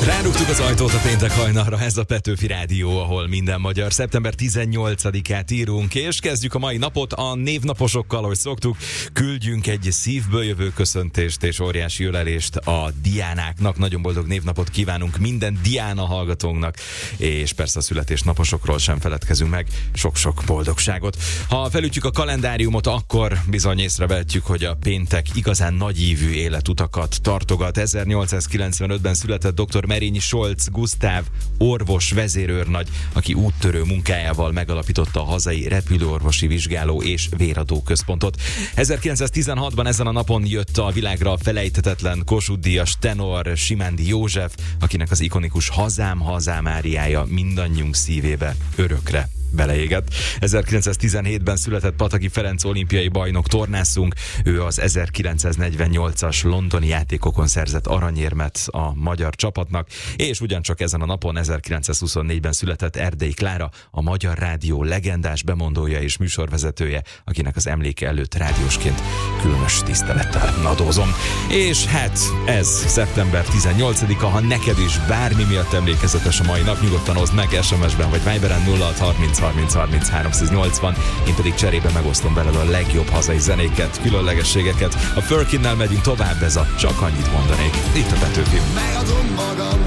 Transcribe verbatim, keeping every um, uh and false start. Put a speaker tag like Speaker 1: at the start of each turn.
Speaker 1: Rárugtuk az ajtót a péntek hajnalra, ez a Petőfi Rádió, ahol minden magyar. szeptember tizennyolcadikát írunk, és kezdjük a mai napot a névnaposokkal, ahogy szoktuk. Küldjünk egy szívből jövő köszöntést és óriási ölelést a Diánáknak. Nagyon boldog névnapot kívánunk minden Diána hallgatónknak, és persze a születésnaposokról sem feledkezünk meg. Sok-sok boldogságot. Ha felütjük a kalendáriumot, akkor bizony észrevehetjük, hogy a péntek igazán nagyívű életutakat tartogat. ezernyolcszázkilencvenötben született dr. Merényi Solc Gusztáv, orvos, vezérőrnagy, aki úttörő munkájával megalapította a hazai repülőorvosi vizsgáló és véradó központot. ezerkilencszáztizenhatban ezen a napon jött a világra felejthetetlen Kossuth-díjas tenor Simándi József, akinek az ikonikus Hazám, hazám áriája mindannyiunk szívébe örökre beleégett. ezerkilencszáztizenhétben született Pataki Ferenc olimpiai bajnok tornászunk, ő az ezerkilencszáznegyvennyolcas londoni játékokon szerzett aranyérmet a magyar csapatnak, és ugyancsak ezen a napon ezerkilencszázhuszonnégyben született Erdei Klára, a Magyar Rádió legendás bemondója és műsorvezetője, akinek az emléke előtt rádiósként különös tisztelettel adózom. És hát ez szeptember tizennyolcadika, ha neked is bármi miatt emlékezetes a mai nap, nyugodtan oszd meg es em es-ben vagy Viberen nulla hat harminc harminc harminc háromszáznyolcvan, én pedig cserébe megosztom veled a legjobb hazai zenéket, különlegességeket. A Firkinnel megyünk tovább, ez a Csak annyit mondanék. Itt a Petőfi.
Speaker 2: Megadom magam